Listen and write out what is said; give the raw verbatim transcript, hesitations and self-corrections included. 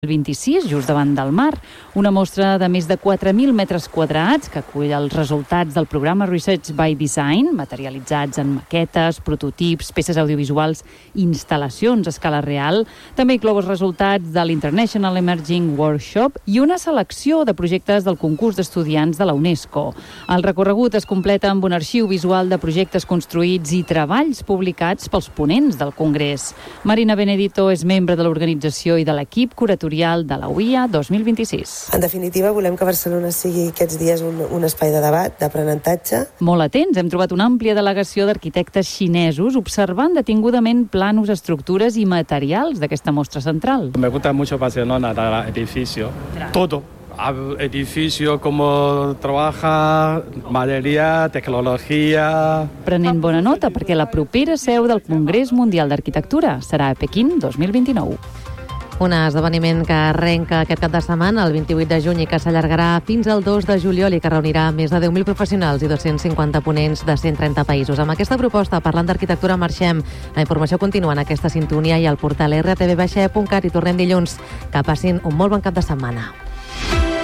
vint-i-sis, just davant del mar, una mostra de més de quatre mil metres quadrats que acull els resultats del programa Research by Design, materialitzats en maquetes, prototips, peces audiovisuals i instal·lacions a escala real. També inclou els resultats de l'International Emerging Workshop i una selecció de projectes del concurs d'estudiants de la UNESCO. El recorregut es completa amb un arxiu visual de projectes construïts i treballs publicats pels ponents del Congrés. Marina Benedito és membre de l'organització i de l'equip curatorial de la U I A dos mil vint-i-sis. En definitiva, volem que Barcelona sigui aquests dies un, un espai de debat, d'aprenentatge. Molt atents, hem trobat una àmplia delegació d'arquitectes xinesos observant detingudament planos, estructures i materials d'aquesta mostra central. Me gusta mucho Barcelona, el edificio, todo. Edificio, cómo trabaja, maderia, tecnologia... Prenent bona nota perquè la propera seu del Congrés Mundial d'Arquitectura serà a Pequín dos mil vint-i-nou. Un esdeveniment que arrenca aquest cap de setmana, el vint-i-vuit de juny, i que s'allargarà fins al dos de juliol i que reunirà més de deu mil professionals i dos-cents cinquanta ponents de cent trenta països. Amb aquesta proposta, parlant d'arquitectura, marxem. La informació continua en aquesta sintonia i al portal erre te ve baixa e punt cat i tornem dilluns. Que passin un molt bon cap de setmana.